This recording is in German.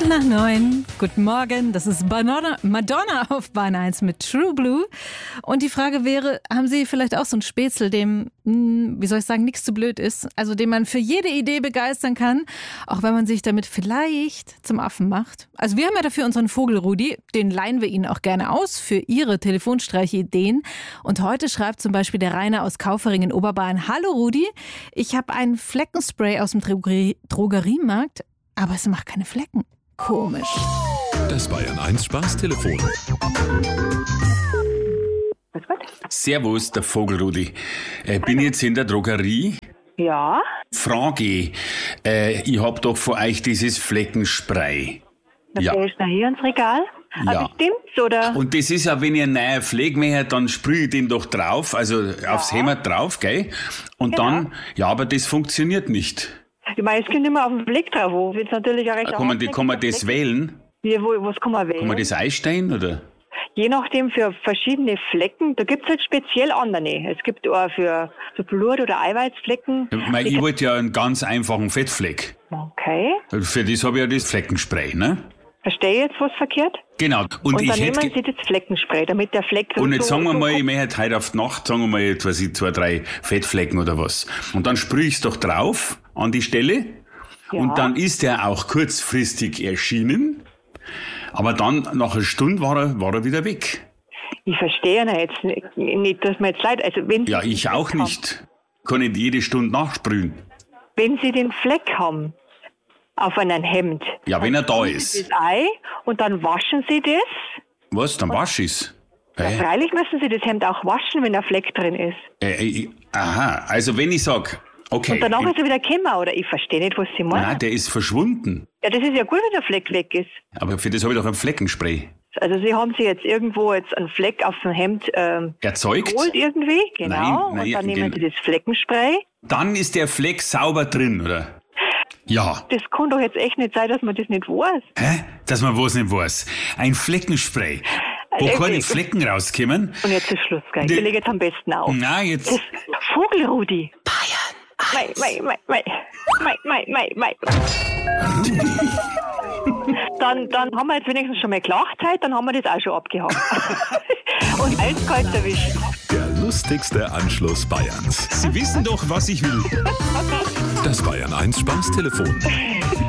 8:15. Guten Morgen, das ist Madonna auf Bahn 1 mit True Blue. Und die Frage wäre, haben Sie vielleicht auch so einen Spätzl, dem, wie soll ich sagen, nichts zu blöd ist? Also den man für jede Idee begeistern kann, auch wenn man sich damit vielleicht zum Affen macht. Also wir haben ja dafür unseren Vogel Rudi, den leihen wir Ihnen auch gerne aus für Ihre Telefonstreiche-Ideen. Und heute schreibt zum Beispiel der Rainer aus Kaufering in Oberbayern: Hallo Rudi, ich habe ein Fleckenspray aus dem Drogeriemarkt, aber es macht keine Flecken. Komisch. Das Bayern 1 Spaßtelefon. Servus, der Vogelrudi. Bin jetzt in der Drogerie. Ja, Frage, ich hab doch von euch dieses Fleckenspray. das Ja. ist noch hier ins Regal. Ja. Aber stimmt's, oder? Und das ist ja, wenn ihr einen neuen Pflege möchtet, dann sprühe ich den doch drauf, also aufs Hemd drauf, gell? Und dann, ja, aber das funktioniert nicht. Ich meine, es kommt immer auf den Blick drauf. Wo wird's natürlich auch recht Kann man das wählen? Was kann man wählen? Kann man das einstellen, oder? Je nachdem für verschiedene Flecken, da gibt's halt speziell andere. Es gibt auch für so Blut- oder Eiweißflecken. Ich wollte ja einen ganz einfachen Fettfleck. Okay. Für das habe ich ja das Fleckenspray, ne? Verstehe ich jetzt was verkehrt? Genau. Und dann ich nehmen hätte... Sie das Fleckenspray, damit der Fleck... Und jetzt sagen wir mal, ich möchte heute auf die Nacht, sagen wir mal, jetzt weiß ich, 2, 3 Fettflecken oder was. Und dann sprühe ich es doch drauf an die Stelle. Ja. Und dann ist er auch kurzfristig erschienen. Aber dann, nach einer Stunde, war er wieder weg. Ich verstehe ja jetzt nicht, dass mir jetzt leid... Also wenn Sie Ja, den ich Fleck auch haben, nicht. Kann nicht jede Stunde nachsprühen. Wenn Sie den Fleck haben auf einem Hemd... Ja, wenn er da Sie ist. das Ei und dann waschen Sie das. Was, dann wasch ich's? Freilich müssen Sie das Hemd auch waschen, wenn ein Fleck drin ist. Aha, also wenn ich sag, okay. Und danach ist er wieder gekommen, oder? Ich verstehe nicht, was Sie meinen. Nein, der ist verschwunden. Ja, das ist ja gut, wenn der Fleck weg ist. Aber für das habe ich doch ein Fleckenspray. Also Sie haben sich jetzt irgendwo einen Fleck auf dem Hemd Erzeugt? geholt irgendwie, genau. Nein, und dann nehmen Sie das Fleckenspray. Dann ist der Fleck sauber drin, oder? Ja. Das kann doch jetzt echt nicht sein, dass man das nicht weiß. Hä? Dass man was nicht weiß. Ein Fleckenspray. Wo keine Flecken rauskommen. Und jetzt ist Schluss, gell? Ich lege jetzt am besten auf. Nein, jetzt... Das Vogelrudi. Bayern 1. Mei. Dann haben wir jetzt wenigstens schon mal Klachzeit, dann haben wir das auch schon abgehakt. Und eins kalt erwischt. Der lustigste Anschluss Bayerns. Sie wissen doch, was ich will. Das Bayern 1 Spaßtelefon.